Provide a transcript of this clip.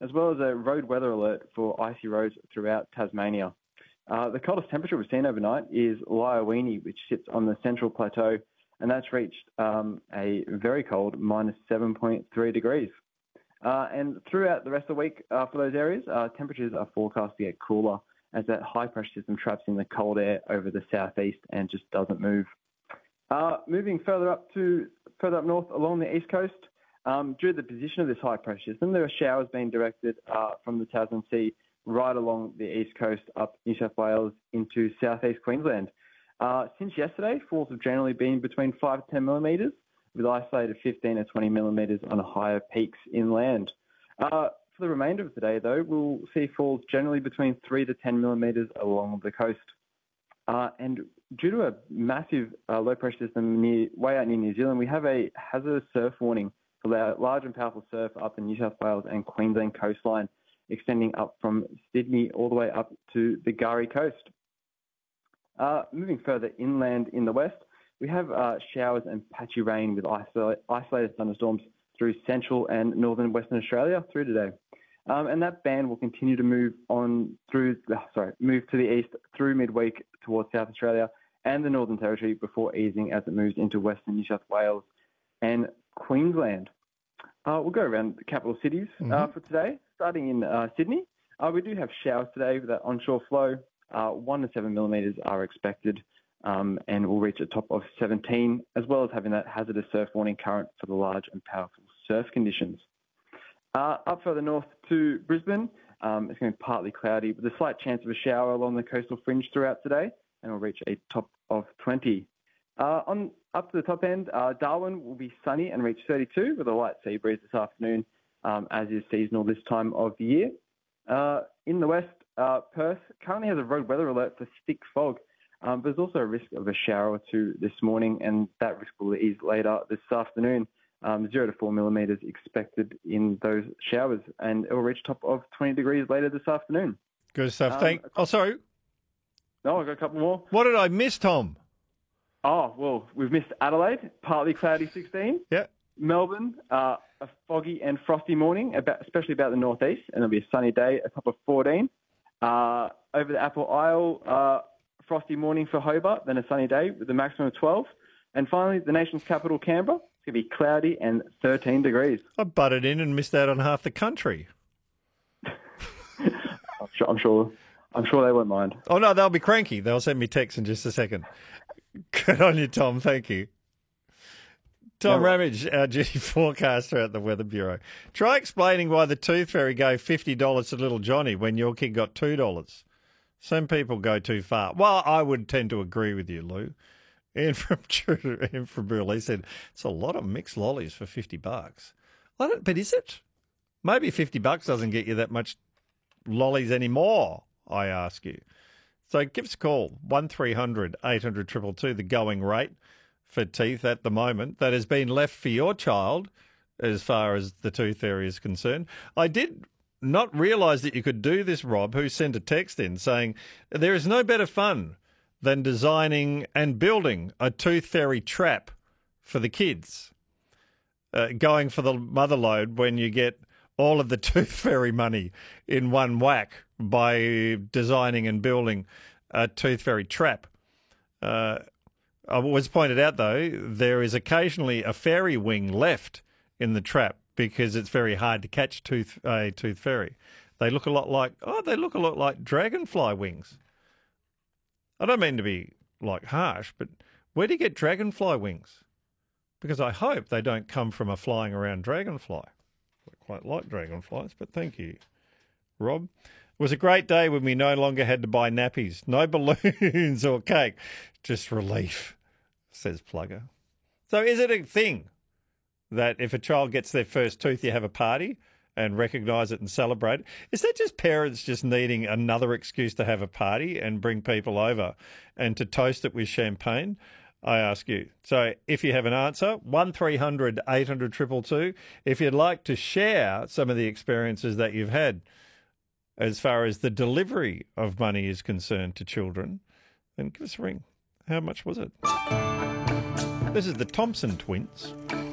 as well as a road weather alert for icy roads throughout Tasmania. The coldest temperature we've seen overnight is Lyowini, which sits on the central plateau, and that's reached a very cold -7.3 degrees. And throughout the rest of the week for those areas, temperatures are forecast to get cooler as that high-pressure system traps in the cold air over the southeast and just doesn't move. Moving further up north along the east coast, due to the position of this high-pressure system, there are showers being directed from the Tasman Sea right along the east coast up New South Wales into southeast Queensland. Since yesterday, falls have generally been between 5 to 10 millimetres, with isolated 15 to 20 millimetres on higher peaks inland. For the remainder of the day, though, we'll see falls generally between 3 to 10 millimetres along the coast. And due to a massive low-pressure system way out near New Zealand, we have a hazardous surf warning for large and powerful surf up the New South Wales and Queensland coastline, extending up from Sydney all the way up to the Gari coast. Moving further inland in the west, we have showers and patchy rain with isolated thunderstorms through central and northern Western Australia through today. And that band will continue to move to the east through midweek towards South Australia and the Northern Territory before easing as it moves into Western New South Wales and Queensland. We'll go around the capital cities for today. Starting in Sydney, we do have showers today with that onshore flow. 1 to 7 millimetres are expected and will reach a top of 17, as well as having that hazardous surf warning current for the large and powerful surf conditions. Up further north to Brisbane, it's going to be partly cloudy with a slight chance of a shower along the coastal fringe throughout today, and will reach a top of 20. Up to the top end, Darwin will be sunny and reach 32 with a light sea breeze this afternoon, as is seasonal this time of the year. In the west, Perth currently has a road weather alert for thick fog, but there's also a risk of a shower or two this morning, and that risk will ease later this afternoon. 0 to 4 millimetres expected in those showers, and it will reach top of 20 degrees later this afternoon. Good stuff. Sorry. No, I've got a couple more. What did I miss, Tom? Oh, well, we've missed Adelaide, partly cloudy 16. Yeah. Melbourne, a foggy and frosty morning, especially about the northeast, and it'll be a sunny day, a top of 14. Over the Apple Isle, frosty morning for Hobart, then a sunny day with a maximum of 12. And finally, the nation's capital, Canberra, it's going to be cloudy and 13 degrees. I butted in and missed out on half the country. I'm sure they won't mind. Oh, no, they'll be cranky. They'll send me texts in just a second. Good on you, Tom. Thank you. Tom Ramage, our duty forecaster at the Weather Bureau. Try explaining why the Tooth Fairy gave $50 to little Johnny when your kid got $2. Some people go too far. Well, I would tend to agree with you, Lou. Ian from Burley said, it's a lot of mixed lollies for $50. But is it? Maybe $50 doesn't get you that much lollies anymore, I ask you. So give us a call, 1300 800 222, the going rate for teeth at the moment that has been left for your child as far as the Tooth Fairy is concerned. I did not realise that you could do this, Rob, who sent a text in saying there is no better fun than designing and building a Tooth Fairy trap for the kids. Going for the mother load when you get all of the Tooth Fairy money in one whack by designing and building a Tooth Fairy trap. I was pointed out, though, there is occasionally a fairy wing left in the trap because it's very hard to catch a Tooth Fairy. They look a lot like dragonfly wings. I don't mean to be harsh, but where do you get dragonfly wings? Because I hope they don't come from a flying around dragonfly. I quite like dragonflies, but thank you, Rob. It was a great day when we no longer had to buy nappies. No balloons or cake. Just relief, says Plugger. So is it a thing that if a child gets their first tooth, you have a party and recognise it and celebrate? Is that just parents just needing another excuse to have a party and bring people over and to toast it with champagne? I ask you. So if you have an answer, 1300 800 222. If you'd like to share some of the experiences that you've had as far as the delivery of money is concerned to children, then give us a ring. How much was it? This is the Thompson twins.